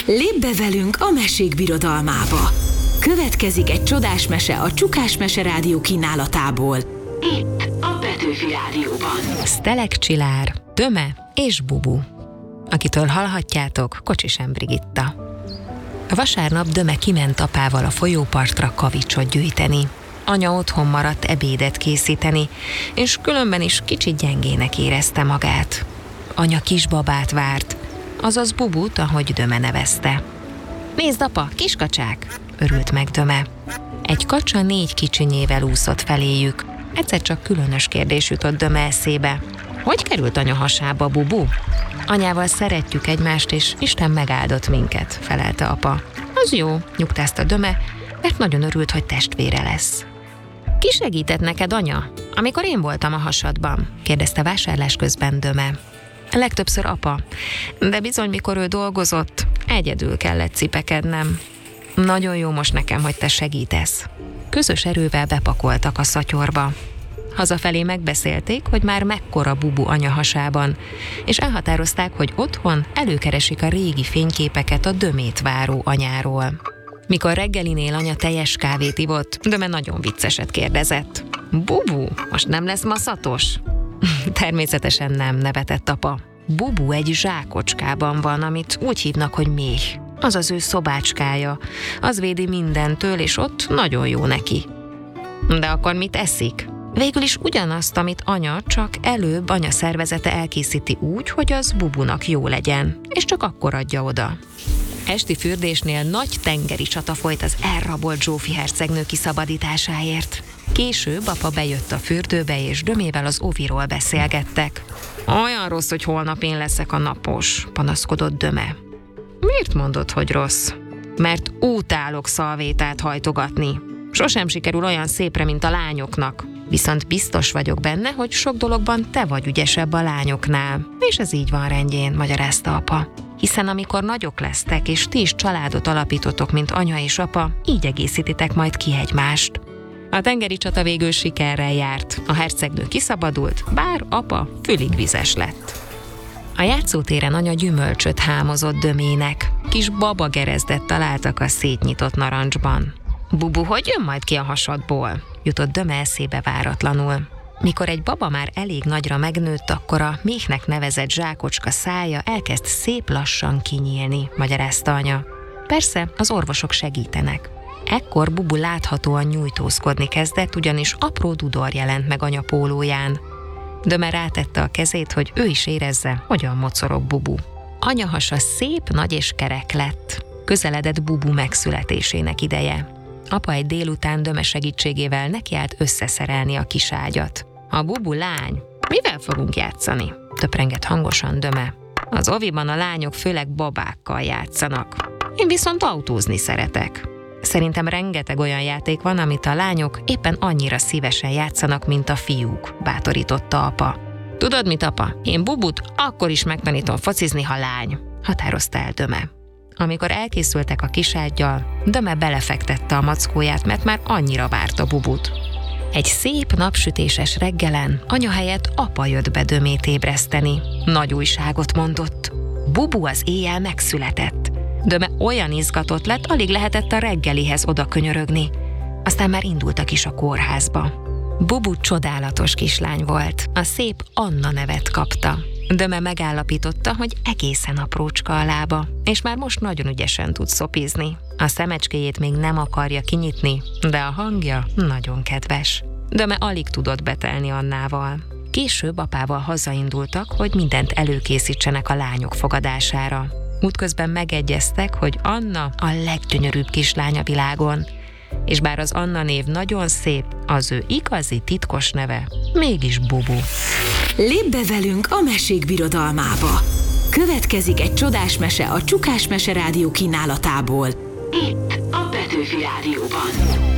Lépj be velünk a mesék birodalmába! Következik egy csodás mese a Csukás Mese Rádió kínálatából. Itt a Petőfi Rádióban. Sztelek Csillár, Döme és Bubu. Akitől hallhatjátok, Kocsisem Brigitta. Vasárnap Döme kiment apával a folyópartra kavicsot gyűjteni. Anya otthon maradt ebédet készíteni, és különben is kicsit gyengének érezte magát. Anya kisbabát várt, azaz Bubut, ahogy Döme nevezte. Nézd, apa, kiskacsák! Örült meg Döme. Egy kacsa 4 kicsinyével úszott feléjük. Egyszer csak különös kérdés jutott Döme eszébe. Hogy került anya hasába, Bubu? Anyával szeretjük egymást, és Isten megáldott minket, felelte apa. Az jó, nyugtázta Döme, mert nagyon örült, hogy testvére lesz. Ki segített neked, anya, amikor én voltam a hasadban? Kérdezte vásárlás közben Döme. Legtöbbször apa, de bizony, mikor ő dolgozott, egyedül kellett cipekednem. Nagyon jó most nekem, hogy te segítesz. Közös erővel bepakoltak a szatyorba. Hazafelé megbeszélték, hogy már mekkora Bubu anya hasában, és elhatározták, hogy otthon előkeresik a régi fényképeket a Dömét váró anyáról. Mikor reggelinél anya teljes kávét ivott, Döme nagyon vicceset kérdezett. Bubu, most nem lesz maszatos? Természetesen nem, nevetett apa. Bubu egy zsákocskában van, amit úgy hívnak, hogy méh. Az az ő szobácskája. Az védi mindentől, és ott nagyon jó neki. De akkor mit eszik? Végül is ugyanazt, amit anya, csak előbb anya szervezete elkészíti úgy, hogy az Bubunak jó legyen, és csak akkor adja oda. Esti fürdésnél nagy tengeri csata folyt az elrabolt Zsófi hercegnő kiszabadításáért. Később apa bejött a fürdőbe, és Dömével az oviról beszélgettek. Olyan rossz, hogy holnap én leszek a napos, panaszkodott Döme. Miért mondod, hogy rossz? Mert utálok szalvétát hajtogatni. Sosem sikerül olyan szépre, mint a lányoknak. Viszont biztos vagyok benne, hogy sok dologban te vagy ügyesebb a lányoknál. És ez így van rendjén, magyarázta apa. Hiszen amikor nagyok lesztek, és ti is családot alapítotok, mint anya és apa, így egészítitek majd ki egymást. A tengeri csata végül sikerrel járt. A hercegnő kiszabadult, bár apa fülig vizes lett. A játszótéren anya gyümölcsöt hámozott Dömének. Kis babagerezdet találtak a szétnyitott narancsban. Bubu, hogy jön majd ki a hasadból? Jutott Döme eszébe váratlanul. Mikor egy baba már elég nagyra megnőtt, akkor a méhnek nevezett zsákocska szája elkezd szép lassan kinyílni, magyarázta anya. Persze, az orvosok segítenek. Ekkor Bubu láthatóan nyújtózkodni kezdett, ugyanis apró dudor jelent meg anya pólóján. Döme rátette a kezét, hogy ő is érezze, hogyan mocorog Bubu. Anya hasa szép, nagy és kerek lett. Közeledett Bubu megszületésének ideje. Apa egy délután Döme segítségével nekiállt összeszerelni a kis ágyat. A Bubu lány, mivel fogunk játszani? Töprengett hangosan Döme. Az oviban a lányok főleg babákkal játszanak. Én viszont autózni szeretek. Szerintem rengeteg olyan játék van, amit a lányok éppen annyira szívesen játszanak, mint a fiúk, bátorította apa. Tudod mit, apa? Én Bubut akkor is megtanítom focizni, ha lány, határozta el Döme. Amikor elkészültek a kisággyal, Döme belefektette a mackóját, mert már annyira várta Bubut. Egy szép napsütéses reggelen anya helyett apa jött be Dömét ébreszteni. Nagy újságot mondott. Bubu az éjjel megszületett. Döme olyan izgatott lett, alig lehetett a reggelihez oda könyörögni. Aztán már indultak is a kórházba. Bubu csodálatos kislány volt. A szép Anna nevet kapta. Döme megállapította, hogy egészen aprócska a lába, és már most nagyon ügyesen tud szopizni. A szemecskéjét még nem akarja kinyitni, de a hangja nagyon kedves. Döme alig tudott betelni Annával. Később apával hazaindultak, hogy mindent előkészítsenek a lányok fogadására. Útközben megegyeztek, hogy Anna a leggyönyörűbb kislány a világon, és bár az Anna név nagyon szép, az ő igazi titkos neve mégis Bubu. Lépj be velünk a mesék birodalmába! Következik egy csodás mese a Csukás Mese Rádió kínálatából. Itt a Petőfi Rádióban.